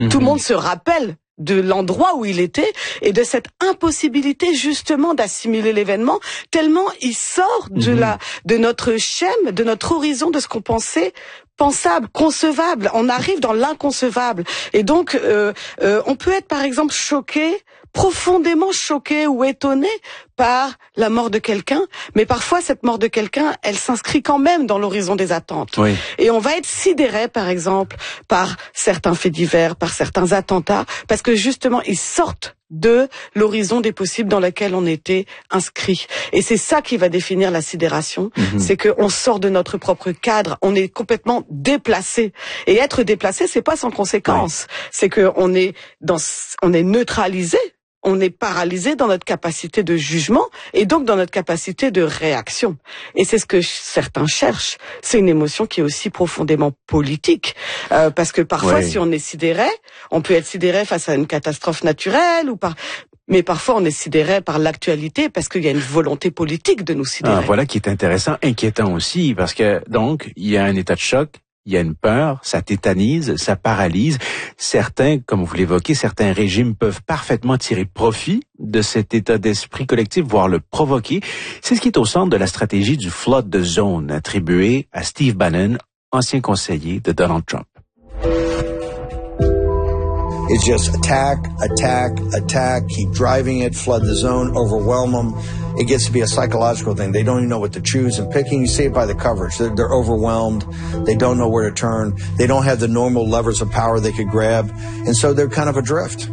Tout le monde se rappelle de l'endroit où il était et de cette impossibilité justement d'assimiler l'événement, tellement il sort de notre schème, de notre horizon, de ce qu'on pensait pensable, concevable. On arrive dans l'inconcevable. Et donc, on peut être par exemple choqué, profondément choqué ou étonné par la mort de quelqu'un, mais parfois cette mort de quelqu'un, elle s'inscrit quand même dans l'horizon des attentes. Oui. Et on va être sidéré, par exemple, par certains faits divers, par certains attentats, parce que justement, ils sortent de l'horizon des possibles dans lequel on était inscrit. Et c'est ça qui va définir la sidération, c'est qu'on sort de notre propre cadre, on est complètement déplacé. Et être déplacé, c'est pas sans conséquence. C'est que on est neutralisé. On est paralysé dans notre capacité de jugement et donc dans notre capacité de réaction. Et c'est ce que certains cherchent. C'est une émotion qui est aussi profondément politique. Parce que parfois, si on est sidéré, on peut être sidéré face à une catastrophe naturelle mais parfois on est sidéré par l'actualité parce qu'il y a une volonté politique de nous sidérer. Voilà qui est intéressant, inquiétant aussi, parce que donc il y a un état de choc. Il y a une peur, ça tétanise, ça paralyse. Certains, comme vous l'évoquez, certains régimes peuvent parfaitement tirer profit de cet état d'esprit collectif, voire le provoquer. C'est ce qui est au centre de la stratégie du flood the zone, attribuée à Steve Bannon, ancien conseiller de Donald Trump. It's just attack, keep driving it, flood the zone, overwhelm them. It gets to be a psychological thing. They don't even know what to choose and picking. You see it by the coverage. They're overwhelmed. They don't know where to turn. They don't have the normal levers of power they could grab. And so they're kind of adrift.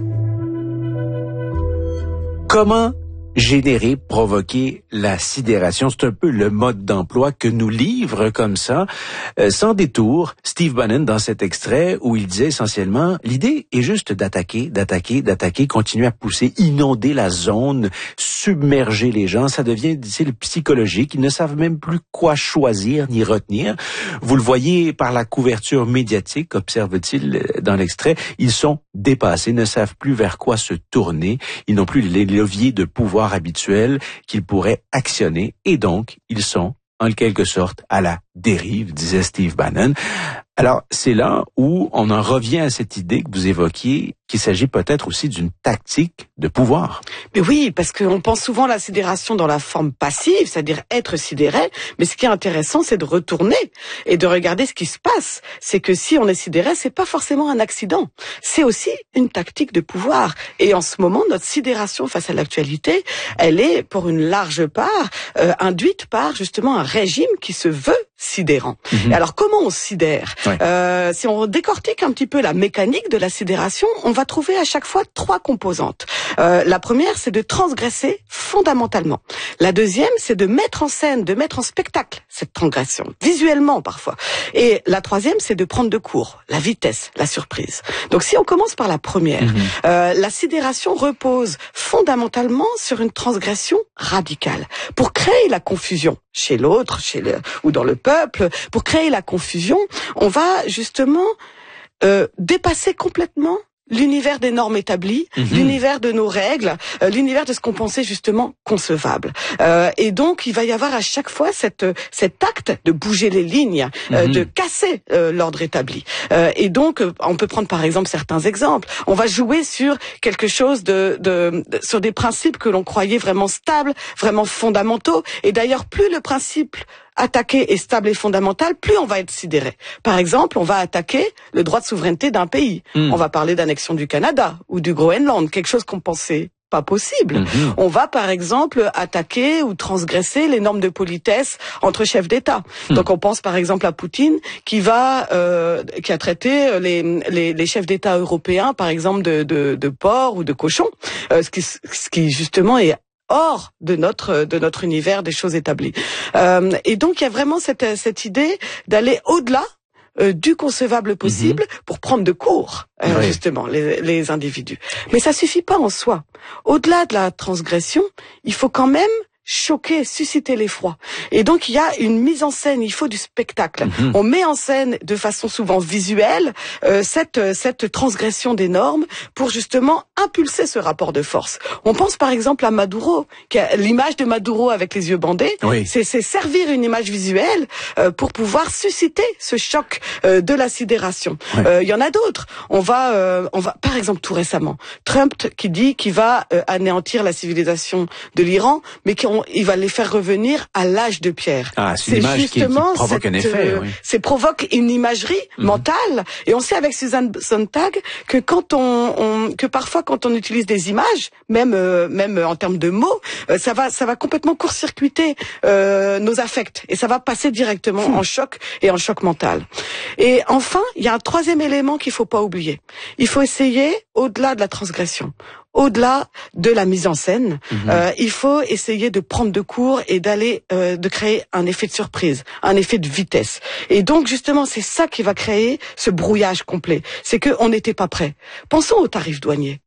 Comment générer, provoquer la sidération? C'est un peu le mode d'emploi que nous livre comme ça, sans détour, Steve Bannon dans cet extrait où il disait essentiellement, l'idée est juste d'attaquer, continuer à pousser, inonder la zone, submerger les gens. Ça devient, dit-il, psychologique. Ils ne savent même plus quoi choisir ni retenir. Vous le voyez par la couverture médiatique, observe-t-il dans l'extrait. Ils sont dépassés, ne savent plus vers quoi se tourner. Ils n'ont plus les leviers de pouvoir habituels qu'ils pourraient actionner et donc ils sont en quelque sorte à la dérive, disait Steve Bannon. Alors, c'est là où on en revient à cette idée que vous évoquiez, qu'il s'agit peut-être aussi d'une tactique de pouvoir. Mais oui, parce qu'on pense souvent à la sidération dans la forme passive, c'est-à-dire être sidéré, mais ce qui est intéressant, c'est de retourner et de regarder ce qui se passe. C'est que si on est sidéré, c'est pas forcément un accident, c'est aussi une tactique de pouvoir. Et en ce moment, notre sidération face à l'actualité, elle est pour une large part induite par justement un régime qui se veut sidérant. Et alors, comment on sidère ? Si on décortique un petit peu la mécanique de la sidération, on va trouver à chaque fois 3 composantes. La première, c'est de transgresser fondamentalement. La deuxième, c'est de mettre en scène, de mettre en spectacle cette transgression, visuellement parfois. Et la troisième, c'est de prendre de court, la vitesse, la surprise. Donc si on commence par la première, la sidération repose fondamentalement sur une transgression radicale pour créer la confusion chez l'autre, ou dans le peuple. Pour créer la confusion, on va justement dépasser complètement l'univers des normes établies, l'univers de nos règles, l'univers de ce qu'on pensait justement concevable. Et donc, il va y avoir à chaque fois cet acte de bouger les lignes, de casser l'ordre établi. Et donc, on peut prendre par exemple certains exemples. On va jouer sur quelque chose sur des principes que l'on croyait vraiment stables, vraiment fondamentaux. Et d'ailleurs, plus le principe attaqué est stable et fondamental, plus on va être sidéré. Par exemple, on va attaquer le droit de souveraineté d'un pays. On va parler d'annexion du Canada ou du Groenland, quelque chose qu'on pensait pas possible. On va par exemple attaquer ou transgresser les normes de politesse entre chefs d'État. Donc on pense par exemple à Poutine qui a traité les chefs d'État européens par exemple de porc ou de cochon, ce qui justement est hors de notre univers des choses établies. Et donc il y a vraiment cette idée d'aller au-delà du concevable possible pour prendre de court justement les individus. Mais ça suffit pas en soi. Au-delà de la transgression, il faut quand même choquer, susciter l'effroi. Et donc il y a une mise en scène, il faut du spectacle. On met en scène de façon souvent visuelle cette transgression des normes pour justement impulser ce rapport de force. On pense par exemple à Maduro, l'image de Maduro avec les yeux bandés, oui. c'est servir une image visuelle pour pouvoir susciter ce choc de la sidération. Il y en a d'autres. On va par exemple tout récemment, Trump qui dit qu'il va anéantir la civilisation de l'Iran, mais il va les faire revenir à l'âge de pierre. Ah, c'est une image qui provoque un effet. Oui. C'est provoque une imagerie mentale. Et on sait avec Susan Sontag que que parfois quand on utilise des images, même en termes de mots, ça va complètement court-circuiter nos affects et ça va passer directement en choc et en choc mental. Et enfin, il y a un troisième élément qu'il faut pas oublier. Il faut essayer, au-delà de la transgression, au-delà de la mise en scène, il faut essayer de prendre de court et de créer un effet de surprise, un effet de vitesse. Et donc justement, c'est ça qui va créer ce brouillage complet. C'est qu'on n'était pas prêt. Pensons aux tarifs douaniers.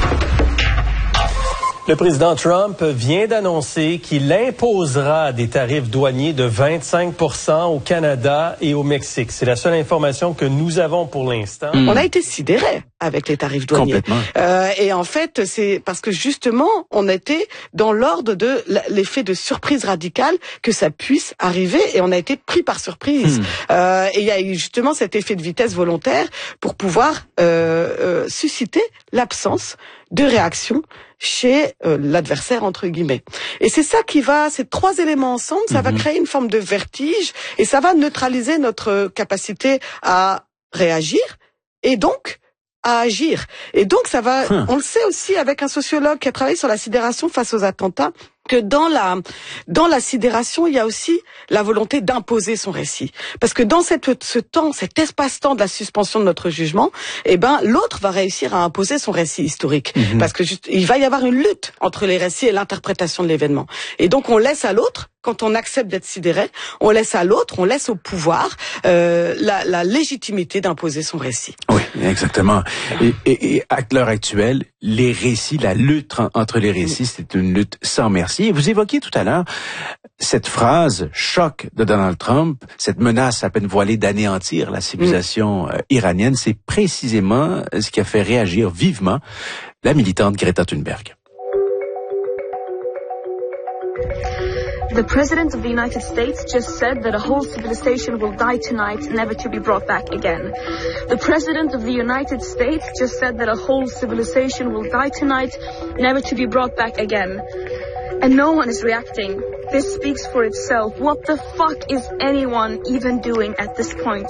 Le président Trump vient d'annoncer qu'il imposera des tarifs douaniers de 25% au Canada et au Mexique. C'est la seule information que nous avons pour l'instant. On a été sidérés avec les tarifs douaniers. Complètement. Et en fait, c'est parce que justement, on était dans l'ordre de l'effet de surprise radicale que ça puisse arriver et on a été pris par surprise. Et il y a eu justement cet effet de vitesse volontaire pour pouvoir susciter l'absence de réaction chez l'adversaire entre guillemets. Et c'est ça ces trois éléments ensemble, ça va créer une forme de vertige et ça va neutraliser notre capacité à réagir et donc à agir. Et donc ça va, on le sait aussi avec un sociologue qui a travaillé sur la sidération face aux attentats, que dans la sidération, il y a aussi la volonté d'imposer son récit. Parce que dans cet espace-temps de la suspension de notre jugement, l'autre va réussir à imposer son récit historique. Parce que il va y avoir une lutte entre les récits et l'interprétation de l'événement. Et donc on laisse à l'autre, quand on accepte d'être sidéré, on laisse au pouvoir la légitimité d'imposer son récit. Oui, exactement. Et à l'heure actuelle, les récits, la lutte entre les récits, c'est une lutte sans merci. Et vous évoquiez tout à l'heure cette phrase choc de Donald Trump, cette menace à peine voilée d'anéantir la civilisation iranienne, c'est précisément ce qui a fait réagir vivement la militante Greta Thunberg. The President of the United States just said that a whole civilization will die tonight, never to be brought back again. The President of the United States just said that a whole civilization will die tonight, never to be brought back again. And no one is reacting. This speaks for itself. What the fuck is anyone even doing at this point?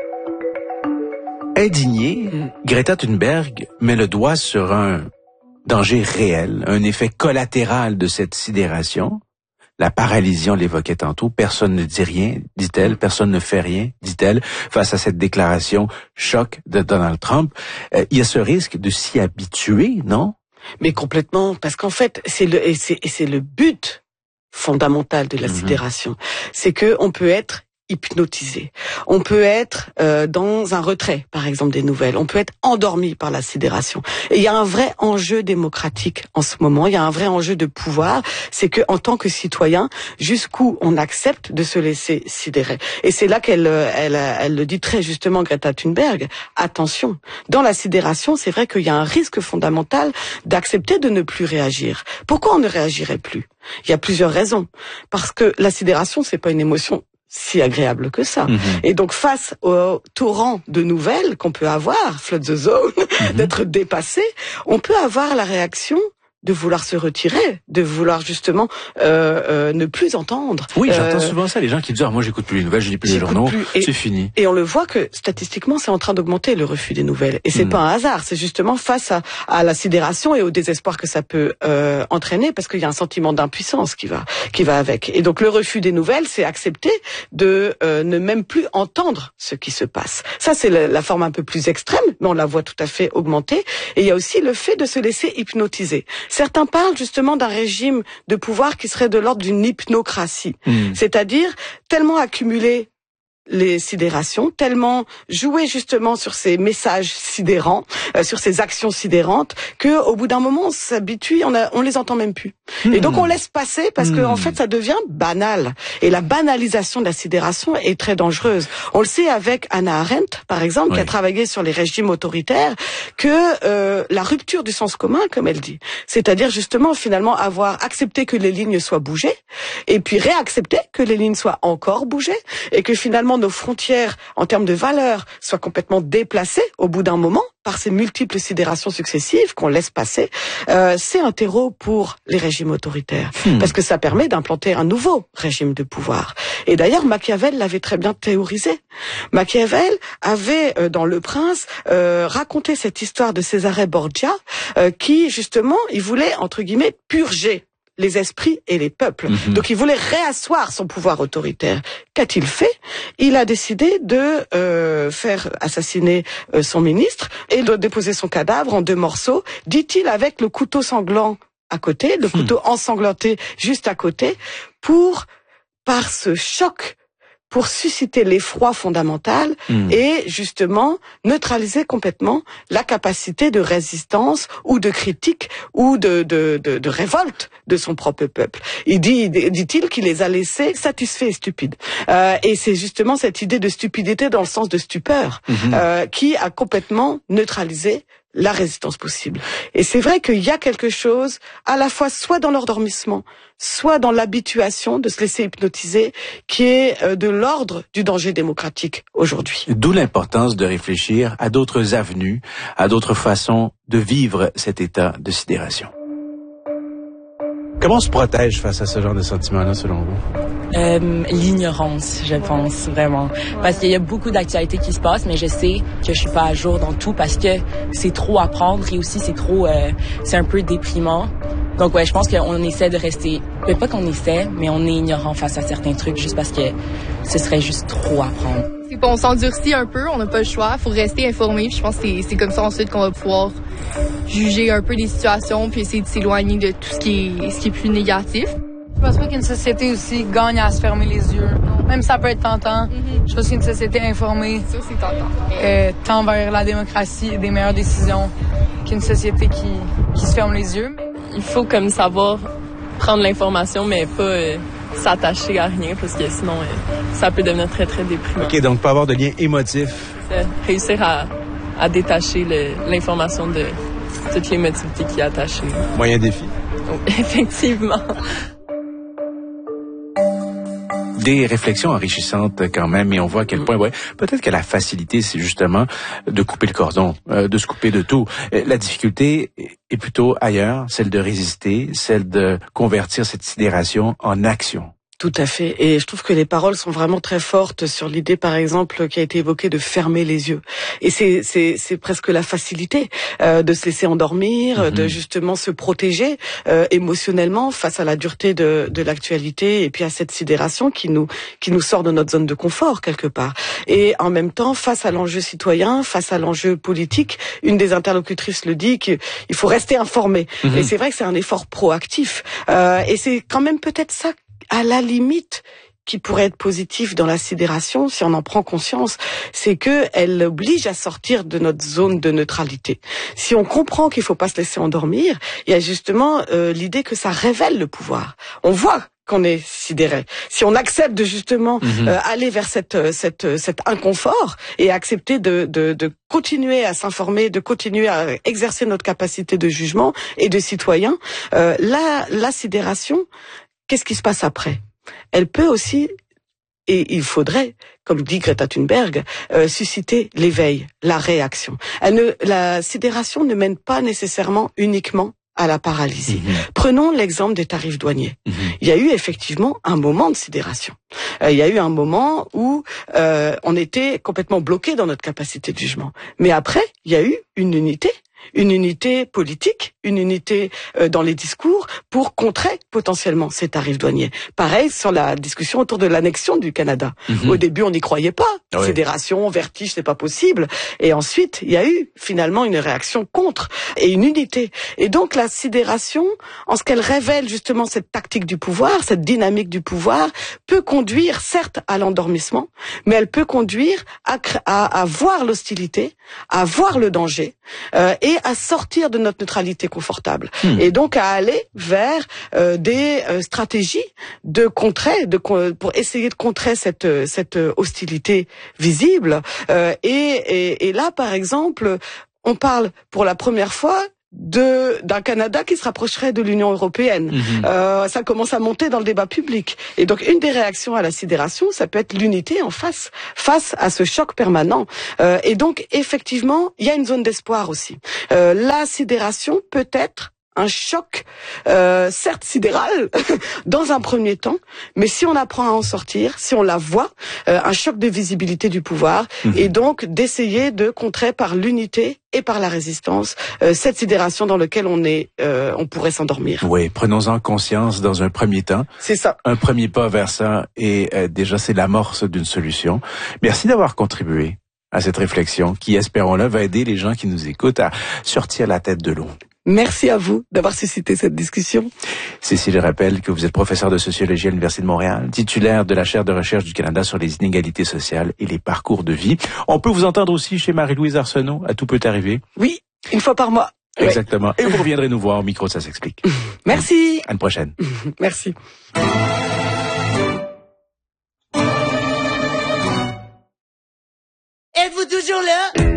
Indignée, Greta Thunberg met le doigt sur un danger réel, un effet collatéral de cette sidération. La paralysie, on l'évoquait tantôt, personne ne dit rien, dit-elle, personne ne fait rien, dit-elle, face à cette déclaration choc de Donald Trump. Il y a ce risque de s'y habituer, non? Mais complètement, parce qu'en fait, c'est le but fondamental de la sidération. C'est que on peut être hypnotisé. On peut être dans un retrait, par exemple, des nouvelles. On peut être endormi par la sidération. Et il y a un vrai enjeu démocratique en ce moment. Il y a un vrai enjeu de pouvoir. C'est que, en tant que citoyen, jusqu'où on accepte de se laisser sidérer. Et c'est là qu'elle le dit très justement, Greta Thunberg. Attention. Dans la sidération, c'est vrai qu'il y a un risque fondamental d'accepter de ne plus réagir. Pourquoi on ne réagirait plus? Il y a plusieurs raisons. Parce que la sidération, c'est pas une émotion si agréable que ça. Et donc, face au torrent de nouvelles qu'on peut avoir, flood the zone, d'être dépassé, on peut avoir la réaction de vouloir se retirer, de vouloir justement ne plus entendre. Oui, j'entends souvent ça, les gens qui disent « moi j'écoute plus les nouvelles, je lis plus les journaux, c'est fini ». Et on le voit que statistiquement, c'est en train d'augmenter le refus des nouvelles. Et c'est pas un hasard, c'est justement face à la sidération et au désespoir que ça peut entraîner, parce qu'il y a un sentiment d'impuissance qui va avec. Et donc le refus des nouvelles, c'est accepter de ne même plus entendre ce qui se passe. Ça, c'est la forme un peu plus extrême, mais on la voit tout à fait augmenter. Et il y a aussi le fait de se laisser hypnotiser. Certains parlent justement d'un régime de pouvoir qui serait de l'ordre d'une hypnocratie, c'est-à-dire tellement accumulé les sidérations, tellement jouer justement sur ces messages sidérants, sur ces actions sidérantes, que au bout d'un moment on s'habitue, on les entend même plus. Et donc on laisse passer parce que en fait ça devient banal. Et la banalisation de la sidération est très dangereuse. On le sait avec Hannah Arendt, par exemple, qui a travaillé sur les régimes autoritaires, que la rupture du sens commun, comme elle dit, c'est-à-dire justement finalement avoir accepté que les lignes soient bougées, et puis réaccepter que les lignes soient encore bougées, et que finalement nos frontières en termes de valeurs soient complètement déplacées au bout d'un moment par ces multiples sidérations successives qu'on laisse passer, c'est un terreau pour les régimes autoritaires, parce que ça permet d'implanter un nouveau régime de pouvoir. Et d'ailleurs, Machiavel l'avait très bien théorisé. Machiavel avait, dans Le Prince, raconté cette histoire de Cesare Borgia, qui justement, il voulait, entre guillemets, purger les esprits et les peuples. Donc il voulait réasseoir son pouvoir autoritaire. Qu'a-t-il fait? Il a décidé de faire assassiner son ministre et de déposer son cadavre en 2 morceaux, dit-il, avec le couteau sanglant à côté, le couteau ensanglanté juste à côté, par ce choc, pour susciter l'effroi fondamental et justement neutraliser complètement la capacité de résistance ou de critique ou de révolte de son propre peuple. Dit-il qu'il les a laissés satisfaits et stupides. Et c'est justement cette idée de stupidité dans le sens de stupeur qui a complètement neutralisé la résistance possible. Et c'est vrai qu'il y a quelque chose, à la fois soit dans l'endormissement, soit dans l'habituation de se laisser hypnotiser, qui est de l'ordre du danger démocratique aujourd'hui. D'où l'importance de réfléchir à d'autres avenues, à d'autres façons de vivre cet état de sidération. Comment on se protège face à ce genre de sentiments-là, selon vous? L'ignorance, je pense, vraiment. Parce qu'il y a beaucoup d'actualités qui se passent, mais je sais que je suis pas à jour dans tout parce que c'est trop à prendre et aussi c'est un peu déprimant. Donc ouais, je pense qu'on essaie de rester, pas qu'on essaie, mais on est ignorant face à certains trucs juste parce que ce serait juste trop à prendre. On s'endurcit un peu, on n'a pas le choix, faut rester informé. Puis je pense que c'est comme ça ensuite qu'on va pouvoir juger un peu les situations puis essayer de s'éloigner de tout ce qui est plus négatif. Je pense pas qu'une société aussi gagne à se fermer les yeux. Même si ça peut être tentant, je pense qu'une société informée tend vers la démocratie et des meilleures décisions qu'une société qui se ferme les yeux. Il faut comme savoir prendre l'information, mais pas s'attacher à rien, parce que sinon, ça peut devenir très, très déprimant. OK, donc pas avoir de lien émotif. Réussir à détacher l'information de toute l'émotivité qui est attachée. Moyen défi. Donc, effectivement. Des réflexions enrichissantes quand même, et on voit à quel point, peut-être que la facilité, c'est justement de couper le cordon, de se couper de tout. La difficulté est plutôt ailleurs, celle de résister, celle de convertir cette sidération en action. Tout à fait. Et je trouve que les paroles sont vraiment très fortes sur l'idée, par exemple, qui a été évoquée de fermer les yeux. Et c'est presque la facilité de se laisser endormir, de justement se protéger émotionnellement face à la dureté de l'actualité et puis à cette sidération qui nous sort de notre zone de confort quelque part. Et en même temps, face à l'enjeu citoyen, face à l'enjeu politique, une des interlocutrices le dit qu'il faut rester informé. Et c'est vrai que c'est un effort proactif. Et c'est quand même peut-être ça, à la limite, qui pourrait être positif dans la sidération, si on en prend conscience, c'est que elle oblige à sortir de notre zone de neutralité. Si on comprend qu'il faut pas se laisser endormir, il y a justement l'idée que ça révèle le pouvoir. On voit qu'on est sidéré. Si on accepte de justement aller vers cet inconfort et accepter de continuer à s'informer, de continuer à exercer notre capacité de jugement et de citoyen, la sidération, qu'est-ce qui se passe après? Elle peut aussi, et il faudrait, comme dit Greta Thunberg, susciter l'éveil, la réaction. La sidération ne mène pas nécessairement uniquement à la paralysie. Prenons l'exemple des tarifs douaniers. Il y a eu effectivement un moment de sidération. Il y a eu un moment où on était complètement bloqué dans notre capacité de jugement. Mais après, il y a eu une unité. une unité politique, une unité dans les discours pour contrer potentiellement ces tarifs douaniers. Pareil sur la discussion autour de l'annexion du Canada. Au début, on n'y croyait pas. Oui. Fédération, vertige, c'est pas possible. Et ensuite, il y a eu finalement une réaction contre et une unité. Et donc la sidération, en ce qu'elle révèle justement cette tactique du pouvoir, cette dynamique du pouvoir, peut conduire certes à l'endormissement, mais elle peut conduire à voir l'hostilité, à voir le danger et à sortir de notre neutralité confortable. Et donc à aller vers des stratégies de contrer, pour essayer de contrer cette hostilité visible. Et là, par exemple, on parle pour la première fois d'un Canada qui se rapprocherait de l'Union européenne. Ça commence à monter dans le débat public. Et donc, une des réactions à la sidération, ça peut être l'unité en face à ce choc permanent. Et donc, effectivement, il y a une zone d'espoir aussi. La sidération peut être un choc, certes sidéral, dans un premier temps, mais si on apprend à en sortir, si on la voit, un choc de visibilité du pouvoir, et donc d'essayer de contrer par l'unité et par la résistance cette sidération dans laquelle on pourrait s'endormir. Oui, prenons-en conscience dans un premier temps. C'est ça. Un premier pas vers ça, et déjà c'est l'amorce d'une solution. Merci d'avoir contribué à cette réflexion qui, espérons-le, va aider les gens qui nous écoutent à sortir la tête de l'eau. Merci à vous d'avoir suscité cette discussion. Cécile rappelle que vous êtes professeur de sociologie à l'Université de Montréal, titulaire de la chaire de recherche du Canada sur les inégalités sociales et les parcours de vie. On peut vous entendre aussi chez Marie-Louise Arsenault, à Tout peut arriver. Oui, une fois par mois. Exactement. Ouais. Et vous reviendrez nous voir au micro, ça s'explique. Merci. À une prochaine. Merci. Êtes-vous toujours là?